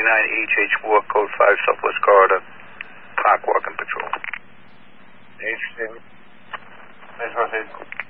EHH4, code 5, Southwest Corridor, park walking patrol. H, please proceed.